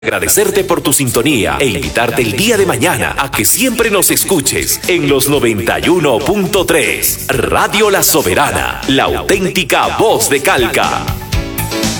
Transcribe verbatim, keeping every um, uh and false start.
Agradecerte por tu sintonía e invitarte el día de mañana a que siempre nos escuches en los noventa y uno punto tres. Radio La Soberana, la auténtica voz de Calca.